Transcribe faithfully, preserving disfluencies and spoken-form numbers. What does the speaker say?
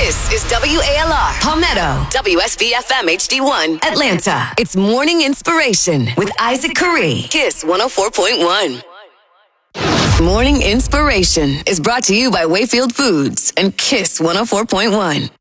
This is W A L R, Palmetto, W S B F M H D one, Atlanta. It's Morning Inspiration with Isaac Curry. Kiss one oh four point one. Morning Inspiration is brought to you by Wayfield Foods and Kiss one oh four point one.